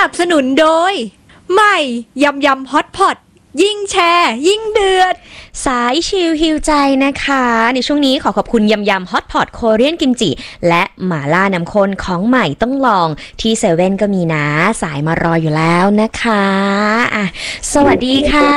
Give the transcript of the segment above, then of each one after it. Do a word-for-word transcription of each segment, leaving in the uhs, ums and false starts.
นับสนุนโดยใหม่ยำยำฮอตพอตยิ่งแชร์ยิ่งเดือดสายชิลฮิวใจนะคะในช่วงนี้ขอขอบคุณยำยำฮอตพอตโคเรียนกิมจิและหม่าล่าน้ำข้นของใหม่ต้องลองที่เซเว่นก็มีนะสายมารออยู่แล้วนะคะอ่ะสวัสดีค่ะ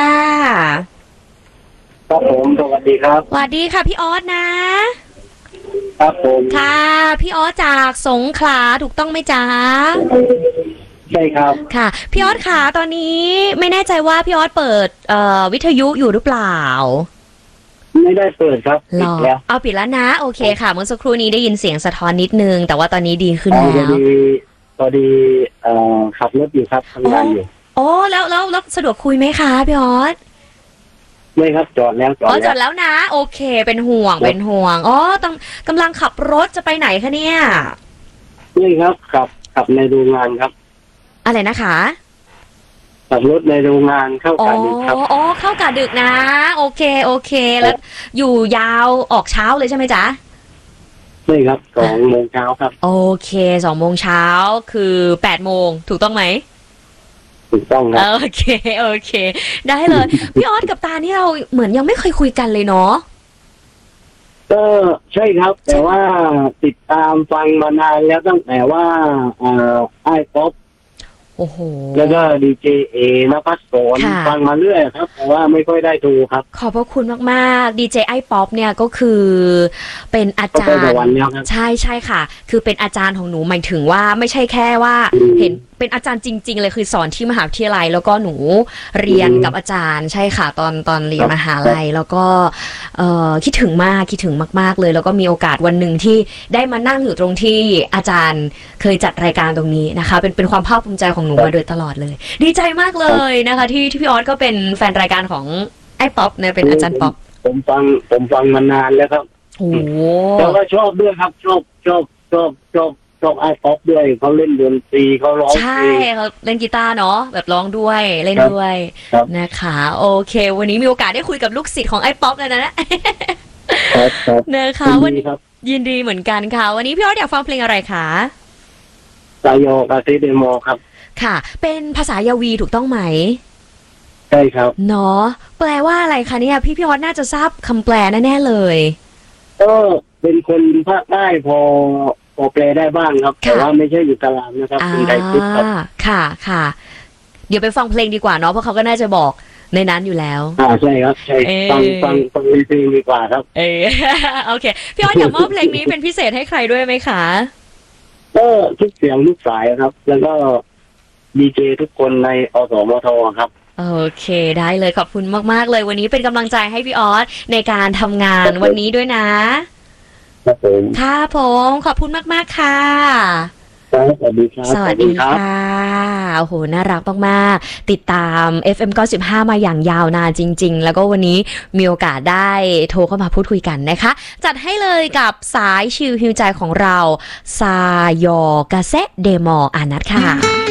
ครับผมสวัสดีครับสวัสดีค่ะพี่ออสนะครับผมค่ะพี่ออสจากสงขลาถูกต้องไหมจ๊ะใช่ครับค่ะพี่ออสค่ะตอนนี้ไม่แน่ใจว่าพี่ออสเปิดเอ่อวิทยุอยู่หรือเปล่าไม่ได้เปิดครับปิดแล้วเอาปิดแล้วนะโอเคค่ะเมื่อสักครู่นี้ได้ยินเสียงสะท้อนนิดนึงแต่ว่าตอนนี้ดีขึ้นแล้วพอดีพอดีเอ่อขับรถอยู่ครับทำงานอยู่อ๋อแล้วแล้วแล้วสะดวกคุยไหมคะพี่ออสไม่ครับจอดแล้วจอดแล้วอ๋อจอดแล้วนะโอเคเป็นห่วงเป็นห่วงอ๋อต้องกำลังขับรถจะไปไหนคะเนี่ยไม่ครับขับขับในโรงงานครับอะไรนะคะขับรถในโรงงานเข้ากะดึกครับอ๋อเข้ากะดึกนะโอเคโอเคแล้วอยู่ยาวออกเช้าเลยใช่ไหมจ๊ะใช่ครับสองโมงเช้าครับโอเคสองโมงเช้าคือแปดโมงถูกต้องไหมถูกต้องครับโอเคโอเคได้เลยพี่ออสกับตานี่เราเหมือนยังไม่เคยคุยกันเลยเนาะก็ใช่ครับแต่ว่าติดตามฟังมานานแล้วตั้งแต่ว่าเอ่อไอ้ป๊อปโอ้โหแล้วก็ดีเจเอนภัสสรฟังมาเรื่อยครับแต่ว่าไม่ค่อยได้ดูครับขอบพระคุณมากๆดีเจไอป๊อปเนี่ยก็คือเป็นอาจารย์ใช่ใช่ค่ะคือเป็นอาจารย์ของหนูหมายถึงว่าไม่ใช่แค่ว่าเห็นเป็นอาจารย์จริงๆเลยคือสอนที่มหาวิทยาลัยแล้วก็หนูเรียนกับอาจารย์ใช่ค่ะตอนตอนเรียนมหาลัยแล้วก็เอ่อคิดถึงมากคิดถึงมากๆเลยแล้วก็มีโอกาสวันหนึ่งที่ได้มานั่งอยู่ตรงที่อาจารย์เคยจัดรายการตรงนี้นะคะเป็นเป็นความภาคภูมิใจของหนูมาโดยตลอดเลยดีใจมากเลยนะคะที่ที่พี่ออสก็เป็นแฟนรายการของไอ้ป๊อปเนี่ยเป็นอาจารย์ป๊อปผมฟังผมฟังมานานแล้วครับโอ้แล้วก็ชอบด้วยครับชอบชอบชอบชอบชอบไอ้ป๊อปด้วยเขาเล่นดนตรีเขาร้องใช่เขาเล่นกีตาร์เนาะแบบร้องด้วยเล่นด้วยนะคะโอเควันนี้มีโอกาสได้คุยกับลูกศิษย์ของไอ้ป๊อปแล้วนะนะคะวันนี้ยินดีเหมือนกันค่ะวันนี้พี่ออสอยากฟังเพลงอะไรคะซาโยกาเซเดโมครับค่ะเป็นภาษายาวีถูกต้องไหมใช่ครับเนาะแปลว่าอะไรคะเนี่ยพี่พี่ออสน่าจะทราบคำแปลแน่ๆเลยก็เป็นคนภาคใต้พอพอแปลได้บ้างครับแต่ว่าไม่ใช่อยู่ตารางนะครับเป็นไดฟุตครับค่ะค่ะเดี๋ยวไปฟังเพลงดีกว่าเนาะเพราะเขาก็น่าจะบอกในนั้นอยู่แล้วอ่าใช่ครับใช่ฟังฟังฟังเพลงดีกว่าครับเออโอเคพี่ออสอยากมอบเพลงนี้เป็นพิเศษให้ใครด้วยไหมคะก็ทุกเสียงทุกสายครับแล้วก็ดีเจทุกคนในอสมทครับโอเคได้เลยขอบคุณมากๆเลยวันนี้เป็นกำลังใจให้พี่ออสในการทำงานวันนี้ด้วยนะครับผมค่ะผมขอบคุณมากๆค่ะสวัสดีครับสวัสดีค่ะโอ้โหน่ารักมากๆติดตาม เอฟ เอ็ม เก้าสิบห้ามาอย่างยาวนานจริงๆแล้วก็วันนี้มีโอกาสได้โทรเข้ามาพูดคุยกันนะคะจัดให้เลยกับสายชิลฮิวใจของเราซายอกาเซเดมออานัทค่ะ